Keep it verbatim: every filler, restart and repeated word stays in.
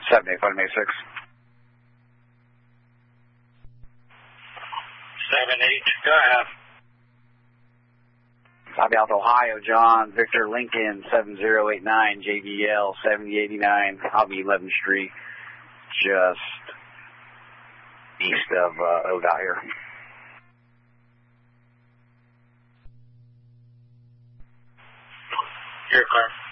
seven eight five eight six. seven eight, go ahead. South Ohio, John, Victor Lincoln, seven zero eight nine, J B L, seventy eighty-nine, Hobby eleventh Street, just east of uh, O D O T here. You're clear.